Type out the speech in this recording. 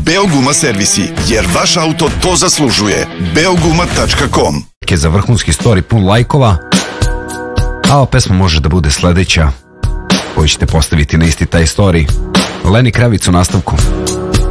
Beoguma servisi, jer vaš auto to zaslužuje. Beoguma.com. Za vrhunski story pun lajkova, a ova pesma može da bude sledeća koju ćete postaviti na isti taj story. Lenny Kravitz u nastavku.